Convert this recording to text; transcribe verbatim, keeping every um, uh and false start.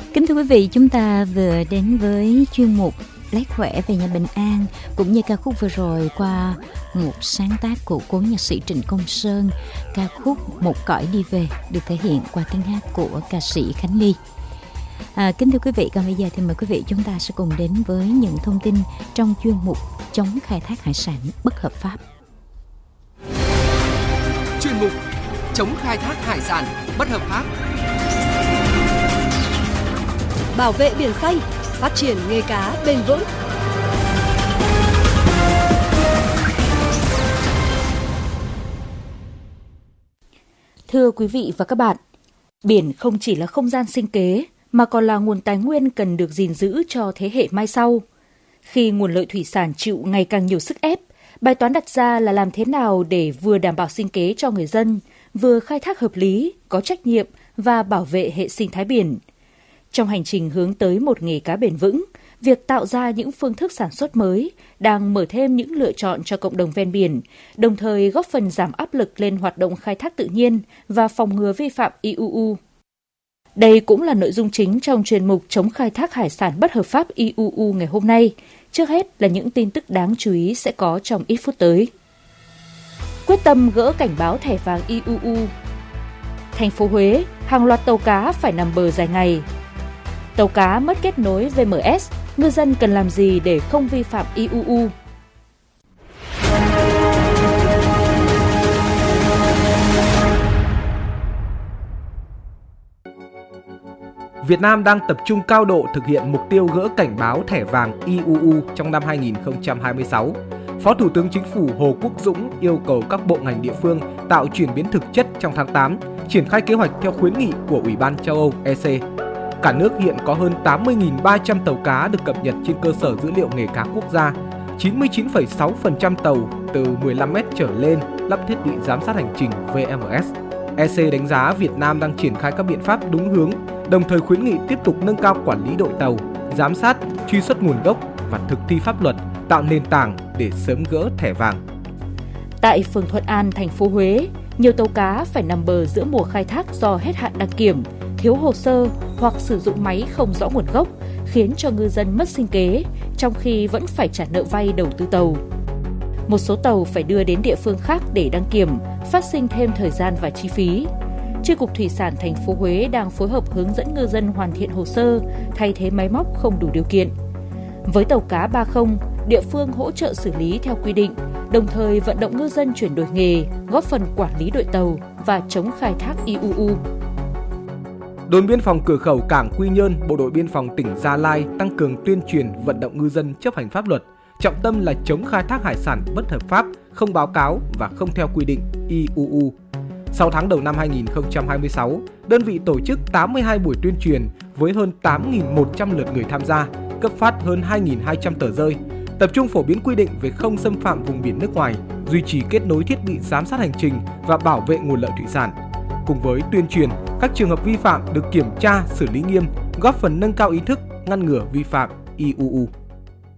Kính thưa quý vị, chúng ta vừa đến với chuyên mục Lấy khỏe về nhà bình an, cũng như ca khúc vừa rồi qua một sáng tác của cố nhạc sĩ Trịnh Công Sơn, ca khúc Một cõi đi về được thể hiện qua tiếng hát của ca sĩ Khánh Ly. À, kính thưa quý vị, còn bây giờ thì mời quý vị chúng ta sẽ cùng đến với những thông tin trong chuyên mục chống khai thác hải sản bất hợp pháp. Chuyên mục chống khai thác hải sản bất hợp pháp. Bảo vệ biển xanh, phát triển nghề cá bền vững. Thưa quý vị và các bạn, biển không chỉ là không gian sinh kế mà còn là nguồn tài nguyên cần được gìn giữ cho thế hệ mai sau. Khi nguồn lợi thủy sản chịu ngày càng nhiều sức ép, bài toán đặt ra là làm thế nào để vừa đảm bảo sinh kế cho người dân, vừa khai thác hợp lý, có trách nhiệm và bảo vệ hệ sinh thái biển. Trong hành trình hướng tới một nghề cá bền vững, việc tạo ra những phương thức sản xuất mới đang mở thêm những lựa chọn cho cộng đồng ven biển, đồng thời góp phần giảm áp lực lên hoạt động khai thác tự nhiên và phòng ngừa vi phạm i u u. Đây cũng là nội dung chính trong chuyên mục chống khai thác hải sản bất hợp pháp i u u ngày hôm nay. Trước hết là những tin tức đáng chú ý sẽ có trong ít phút tới. Quyết tâm gỡ cảnh báo thẻ vàng i u u. Thành phố Huế, hàng loạt tàu cá phải nằm bờ dài ngày. Tàu cá mất kết nối vê em ét, ngư dân cần làm gì để không vi phạm i u u? Việt Nam đang tập trung cao độ thực hiện mục tiêu gỡ cảnh báo thẻ vàng i u u trong năm hai nghìn không trăm hai mươi sáu. Phó Thủ tướng Chính phủ Hồ Quốc Dũng yêu cầu các bộ ngành địa phương tạo chuyển biến thực chất trong tháng tám, triển khai kế hoạch theo khuyến nghị của Ủy ban châu Âu e xê. Cả nước hiện có hơn tám mươi nghìn ba trăm tàu cá được cập nhật trên cơ sở dữ liệu nghề cá quốc gia. chín mươi chín phẩy sáu phần trăm tàu từ mười lăm mét trở lên lắp thiết bị giám sát hành trình vê em ét. e xê đánh giá Việt Nam đang triển khai các biện pháp đúng hướng, đồng thời khuyến nghị tiếp tục nâng cao quản lý đội tàu, giám sát, truy xuất nguồn gốc và thực thi pháp luật, tạo nền tảng để sớm gỡ thẻ vàng. Tại phường Thuận An, thành phố Huế, nhiều tàu cá phải nằm bờ giữa mùa khai thác do hết hạn đăng kiểm, thiếu hồ sơ hoặc sử dụng máy không rõ nguồn gốc, khiến cho ngư dân mất sinh kế, trong khi vẫn phải trả nợ vay đầu tư tàu. Một số tàu phải đưa đến địa phương khác để đăng kiểm, phát sinh thêm thời gian và chi phí. Chi cục Thủy sản thành phố Huế đang phối hợp hướng dẫn ngư dân hoàn thiện hồ sơ, thay thế máy móc không đủ điều kiện. Với tàu cá ba không, địa phương hỗ trợ xử lý theo quy định, đồng thời vận động ngư dân chuyển đổi nghề, góp phần quản lý đội tàu và chống khai thác i u u. Đồn biên phòng cửa khẩu cảng Quy Nhơn, Bộ đội biên phòng tỉnh Gia Lai tăng cường tuyên truyền vận động ngư dân chấp hành pháp luật, trọng tâm là chống khai thác hải sản bất hợp pháp, không báo cáo và không theo quy định i u u. Sau tháng đầu năm hai nghìn không trăm hai mươi sáu, đơn vị tổ chức tám mươi hai buổi tuyên truyền với hơn tám nghìn một trăm lượt người tham gia, cấp phát hơn hai nghìn hai trăm tờ rơi, tập trung phổ biến quy định về không xâm phạm vùng biển nước ngoài, duy trì kết nối thiết bị giám sát hành trình và bảo vệ nguồn lợi thủy sản. Cùng với tuyên truyền, các trường hợp vi phạm được kiểm tra, xử lý nghiêm, góp phần nâng cao ý thức, ngăn ngừa vi phạm i u u.